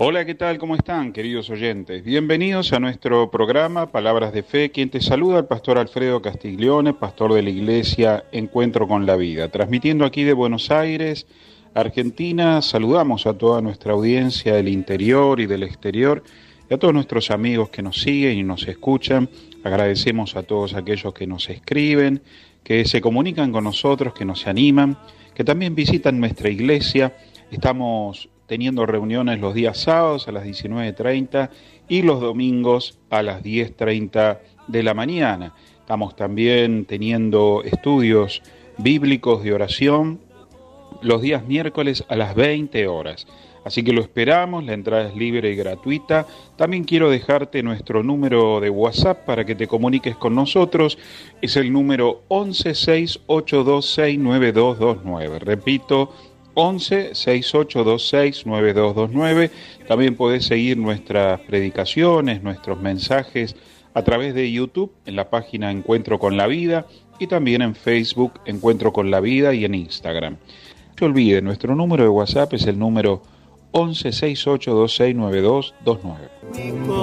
Hola, ¿qué tal? ¿Cómo están, queridos oyentes? Bienvenidos a nuestro programa Palabras de Fe. Quien te saluda, el pastor Alfredo Castiglione, pastor de la iglesia Encuentro con la Vida. Transmitiendo aquí de Buenos Aires, Argentina, saludamos a toda nuestra audiencia del interior y del exterior y a todos nuestros amigos que nos siguen y nos escuchan. Agradecemos a todos aquellos que nos escriben, que se comunican con nosotros, que nos animan, que también visitan nuestra iglesia. Estamos teniendo reuniones los días sábados a las 19:30 y los domingos a las 10:30 de la mañana. Estamos también teniendo estudios bíblicos de oración los días miércoles a las 20 horas. Así que lo esperamos, la entrada es libre y gratuita. También quiero dejarte nuestro número de WhatsApp para que te comuniques con nosotros. Es el número 11-6826-9229. Repito, 11-6826-9229. También podés seguir nuestras predicaciones, nuestros mensajes a través de YouTube, en la página Encuentro con la Vida, y también en Facebook Encuentro con la Vida y en Instagram. No se olvide, nuestro número de WhatsApp es el número 11-6826-9229.